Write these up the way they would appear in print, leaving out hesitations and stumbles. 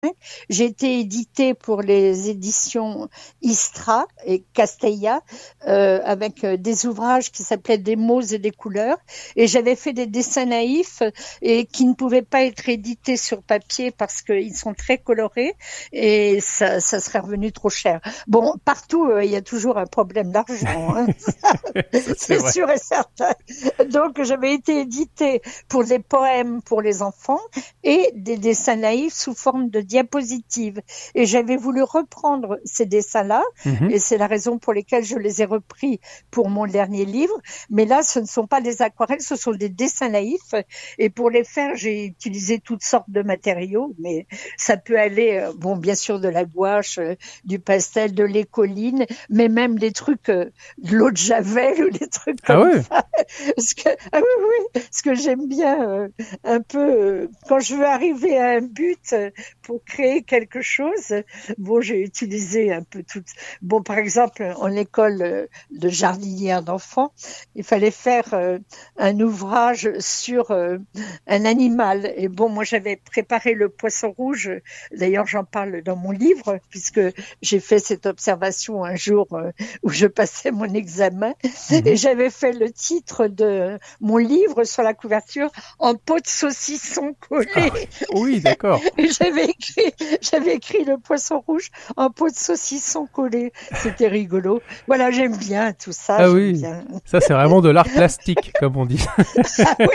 J'ai été éditée pour les éditions Istra et Castella avec des ouvrages qui s'appelaient Des mots et des couleurs. Et j'avais fait des dessins naïfs et qui ne pouvaient pas être édités sur papier parce qu'ils sont très colorés et ça serait revenu trop cher. Bon, partout, il y a toujours un problème d'argent, hein. Ça, c'est C'est vrai. sûr et certain. Donc, j'avais été éditée pour des poèmes pour les enfants et des dessins naïfs sous forme de diapositives. Et j'avais voulu reprendre ces dessins-là, Mhm. et c'est la raison pour laquelle je les ai repris pour mon dernier livre. Mais là, ce ne sont pas des aquarelles, ce sont des dessins naïfs. Et pour les faire, j'ai utilisé toutes sortes de matériaux, mais ça peut aller, bon, bien sûr, de la gouache, du pastel, de l'écoline, mais même des trucs, de l'eau de Javel ou des trucs Ah comme ouais? ça. Ah oui, oui, parce que j'aime bien un peu, quand je veux arriver à un but pour créer quelque chose, bon, j'ai utilisé un peu tout. Bon, par exemple, en école de jardinière d'enfants, il fallait faire un ouvrage sur un animal. Et bon, moi, j'avais préparé le poisson rouge. D'ailleurs, j'en parle dans mon livre, puisque j'ai fait cette observation un jour où je passais mon examen. Et Mhm. j'avais fait le titre de mon livre sur la couverture en peau de saucisson Ah collé. oui, oui, d'accord. Et j'avais écrit le poisson rouge en peau de saucisson collé. C'était rigolo. Voilà, j'aime bien tout ça, Ah j'aime oui, bien. ça c'est vraiment de l'art plastique, comme on dit. Ah oui,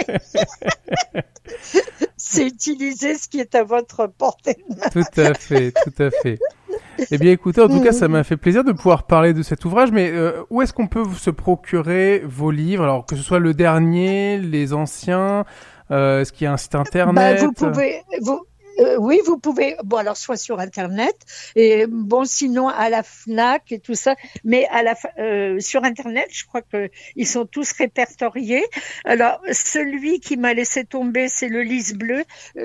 c'est utiliser ce qui est à votre portée de main. Tout à fait, tout à fait. Eh bien, écoutez, en tout cas, ça Mm. m'a fait plaisir de pouvoir parler de cet ouvrage, mais où est-ce qu'on peut se procurer vos livres? Alors, que ce soit le dernier, les anciens, est-ce qu'il y a un site Bah, internet? oui, vous pouvez, bon, alors, soit sur Internet, et bon, sinon, à la FNAC et tout ça, mais sur Internet, je crois que ils sont tous répertoriés. Alors, celui qui m'a laissé tomber, c'est le lys bleu,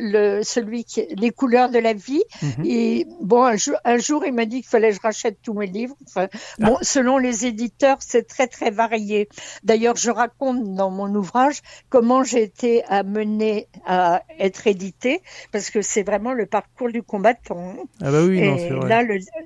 les couleurs de la vie. Mhm. Et bon, un jour, il m'a dit qu'il fallait que je rachète tous mes livres. Enfin, bon, selon les éditeurs, c'est très, très varié. D'ailleurs, je raconte dans mon ouvrage comment j'ai été amenée à être éditée, parce que c'est vraiment le parcours du combattant. Ah bah oui, non, c'est Et vrai. là,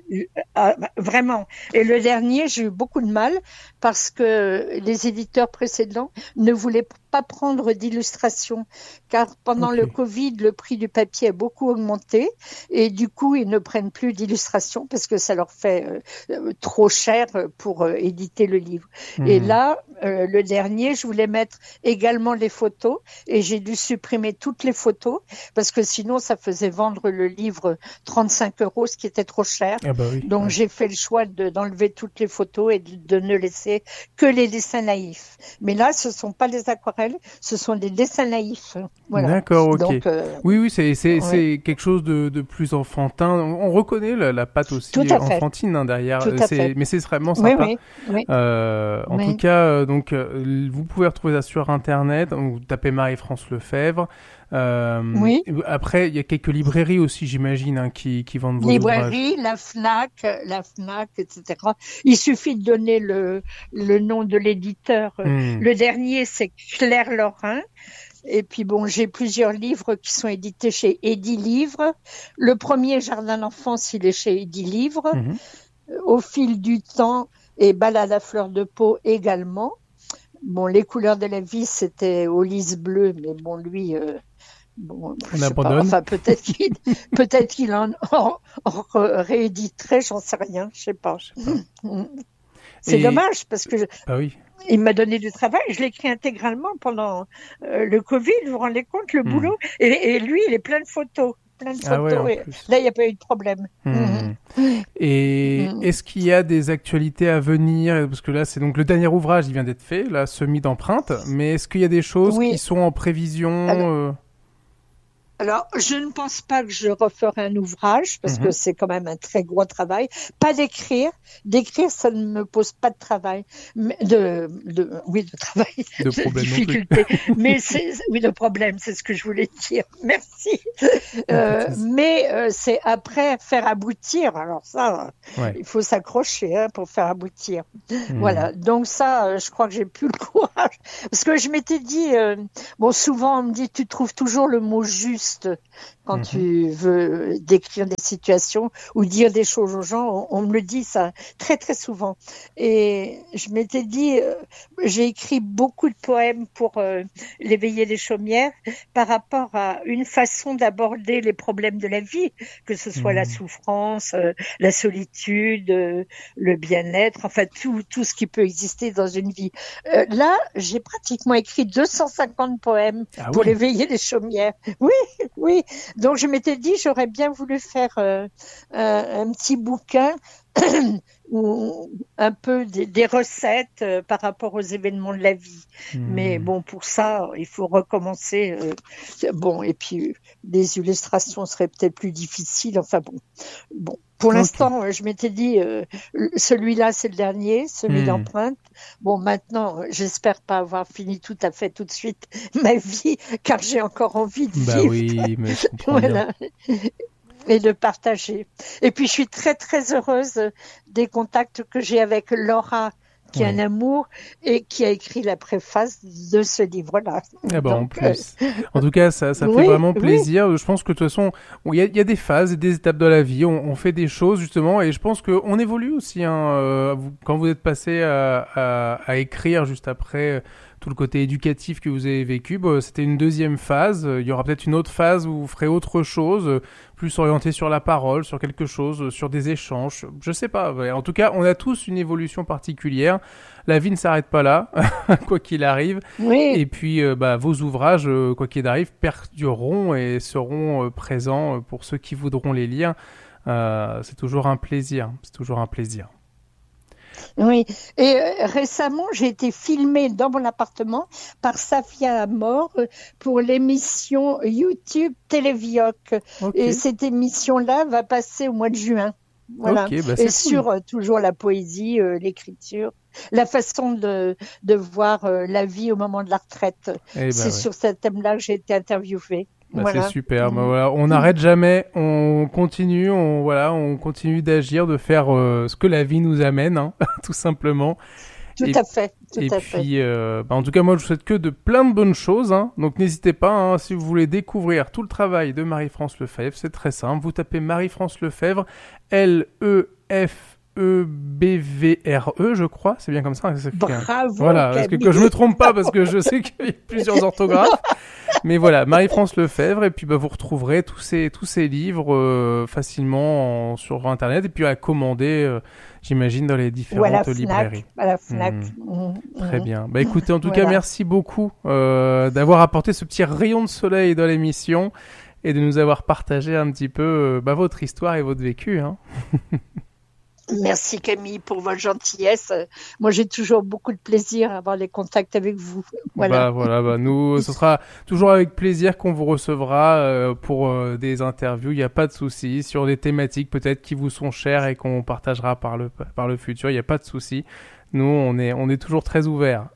vraiment. Et le dernier, j'ai eu beaucoup de mal parce que les éditeurs précédents ne voulaient pas prendre d'illustration, car pendant Ok. le Covid, le prix du papier a beaucoup augmenté et du coup, ils ne prennent plus d'illustration parce que ça leur fait trop cher pour éditer le livre. Et Mhm. là, le dernier, je voulais mettre également les photos et j'ai dû supprimer toutes les photos parce que sinon ça faisait vendre le livre 35 euros, ce qui était trop cher. Ah bah oui, Donc ouais. j'ai fait le choix d'enlever toutes les photos et de ne laisser que les dessins naïfs. Mais là, ce sont pas des aquarelles, ce sont des dessins naïfs. Voilà. D'accord, ok. Donc, Oui, oui, c'est ouais, c'est quelque chose de plus enfantin. On reconnaît la patte tout aussi à fait, enfantine, hein, derrière. tout à fait. Mais c'est vraiment Oui, sympa. oui, oui, En tout oui. cas, donc vous pouvez retrouver ça sur internet. Vous tapez Marie-France Lefebvre. Oui. Après, il y a quelques librairies aussi, j'imagine, hein, qui vendent vos ouvrages. Librairie, la FNAC, etc. Il suffit de donner le nom de l'éditeur. Hmm. Le dernier, c'est Claire Lorrain. Et puis bon, j'ai plusieurs livres qui sont édités chez Édilivre. Le premier, Jardin d'enfance, il est chez Édilivre. Mhm. Au fil du temps, et Balade à fleur de peau également. Bon, Les couleurs de la vie, c'était au lys bleu, mais bon, lui, bon, je On sais pas. abandonne. Enfin, peut-être qu'il en rééditerait, j'en sais rien, je sais pas. Je sais pas. C'est Et dommage parce que bah oui. il m'a donné du travail. Je l'ai écrit intégralement pendant le Covid. Vous vous rendez compte le Hmm. boulot? Et lui, il est plein de photos, plein de Ah ouais, photos. en Et plus. là, il n'y a pas eu de problème. Hmm. Mhm. Et Mhm. est-ce qu'il y a des actualités à venir? Parce que là, c'est donc le dernier ouvrage, il vient d'être fait, là, semi d'empreinte. Mais est-ce qu'il y a des choses qui Oui. sont en prévision? Alors, Alors, je ne pense pas que je referai un ouvrage parce que Mhm. c'est quand même un très gros travail. Pas d'écrire. D'écrire, ça ne me pose pas de travail. Oui, de travail, De de problème non plus. difficulté. Mais oui, de problème, c'est ce que je voulais dire. Merci. Y a pas de souci. Mais c'est après faire aboutir. Alors ça, Ouais. il faut s'accrocher pour faire aboutir. Mhm. Voilà. Donc ça, je crois que j'ai plus le courage parce que je m'étais dit, bon, souvent on me dit, tu trouves toujours le mot juste. juste quand tu veux décrire des situations ou dire des choses aux gens. On me le dit ça très très souvent. Et je m'étais dit, j'ai écrit beaucoup de poèmes pour l'éveiller les chaumières par rapport à une façon d'aborder les problèmes de la vie, que ce soit la souffrance, la solitude, le bien-être, enfin tout ce qui peut exister dans une vie. Là, j'ai pratiquement écrit 250 poèmes pour l'éveiller les chaumières. Oui. Donc je m'étais dit, j'aurais bien voulu faire un petit bouquin ou un peu des recettes par rapport aux événements de la vie. Mais bon, pour ça, il faut recommencer. Et puis les illustrations seraient peut-être plus difficiles. Enfin bon. Pour l'instant, je m'étais dit, celui-là, c'est le dernier, celui d'empreinte. Bon, maintenant, j'espère pas avoir fini tout à fait tout de suite ma vie, car j'ai encore envie de vivre. Oui, mais je comprends bien. Et de partager. Et puis, je suis très, très heureuse des contacts que j'ai avec Laura, qui est un amour et qui a écrit la préface de ce livre-là. Ah bah, en plus. En tout cas, ça fait vraiment plaisir. Je pense que de toute façon, il y a des phases et des étapes dans la vie. On fait des choses justement, et je pense qu'on évolue aussi. Quand vous êtes passé à écrire juste après tout le côté éducatif que vous avez vécu, c'était une deuxième phase. Il y aura peut-être une autre phase où vous ferez autre chose, plus orienté sur la parole, sur quelque chose, sur des échanges. Je sais pas. En tout cas, on a tous une évolution particulière. La vie ne s'arrête pas là, quoi qu'il arrive. Oui. Et puis, vos ouvrages, quoi qu'il arrive, perdureront et seront présents pour ceux qui voudront les lire. C'est toujours un plaisir. Oui, et récemment, j'ai été filmée dans mon appartement par Safia Amor pour l'émission YouTube Télévioc. Et cette émission-là va passer au mois de juin. Voilà. Et sur toujours la poésie, l'écriture, la façon de voir la vie au moment de la retraite. Sur ce thème-là que j'ai été interviewée. C'est super. On n'arrête jamais, on continue, on continue d'agir, de faire ce que la vie nous amène, tout simplement. Tout à fait. En tout cas, moi, je vous souhaite que de plein de bonnes choses. Donc, n'hésitez pas, si vous voulez découvrir tout le travail de Marie-France Lefebvre, c'est très simple. Vous tapez Marie-France Lefebvre, Lefebvre, je crois. C'est bien comme ça. Bravo. Voilà, parce que je me trompe pas, parce que je sais qu'il y a plusieurs orthographes. Mais voilà, Marie-France Lefebvre, et puis vous retrouverez tous ces livres facilement sur Internet, et puis à commander, j'imagine, dans les différentes librairies. À la Fnac. Très bien. Écoutez, en tout cas, merci beaucoup d'avoir apporté ce petit rayon de soleil dans l'émission et de nous avoir partagé un petit peu votre histoire et votre vécu. Merci Camille pour votre gentillesse. Moi, j'ai toujours beaucoup de plaisir à avoir les contacts avec vous. Voilà. Nous, ce sera toujours avec plaisir qu'on vous recevra pour des interviews. Il n'y a pas de souci, sur des thématiques peut-être qui vous sont chères et qu'on partagera par le futur. Il n'y a pas de souci. Nous, on est toujours très ouverts.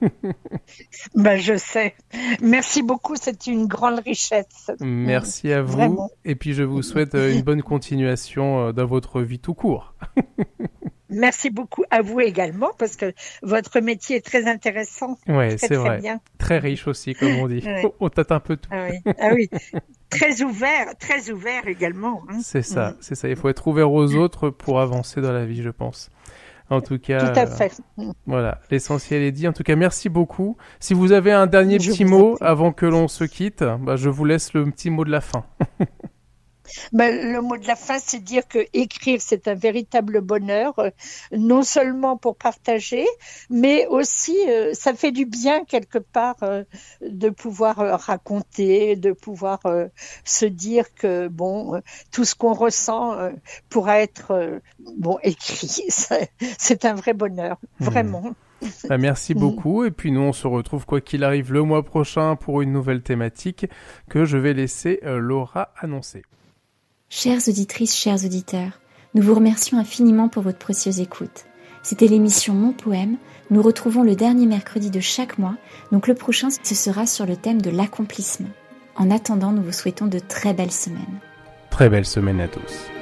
Je sais. Merci beaucoup, c'est une grande richesse. Merci à vous. Vraiment. Et puis, je vous souhaite une bonne continuation dans votre vie tout court. Merci beaucoup à vous également, parce que votre métier est très intéressant. Oui, c'est vrai. Bien. Très riche aussi, comme on dit. Ouais. On tâte un peu tout. Ah oui. Très ouvert également. C'est ça. Il faut être ouvert aux autres pour avancer dans la vie, je pense. En tout cas, tout à fait. Voilà, l'essentiel est dit. En tout cas, merci beaucoup. Si vous avez un dernier petit mot avant que l'on se quitte, je vous laisse le petit mot de la fin. Le mot de la fin, c'est dire que écrire, c'est un véritable bonheur, non seulement pour partager, mais aussi ça fait du bien quelque part de pouvoir raconter, de pouvoir se dire que tout ce qu'on ressent pourra être écrit. C'est un vrai bonheur, vraiment. Merci beaucoup. Et puis nous, on se retrouve quoi qu'il arrive le mois prochain pour une nouvelle thématique que je vais laisser Laura annoncer. Chères auditrices, chers auditeurs, nous vous remercions infiniment pour votre précieuse écoute. C'était l'émission Mon Poème. Nous retrouvons le dernier mercredi de chaque mois, donc le prochain, ce sera sur le thème de l'accomplissement. En attendant, nous vous souhaitons de très belles semaines. Très belle semaine à tous.